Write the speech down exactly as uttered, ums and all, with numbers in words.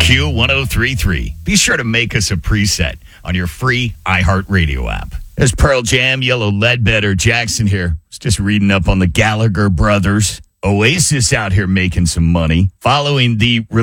Q one oh three point three. Be sure to make us a preset on your free iHeartRadio app. There's Pearl Jam, Yellow Ledbetter, Jackson here. Was just reading up on the Gallagher brothers. Oasis out here making some money following the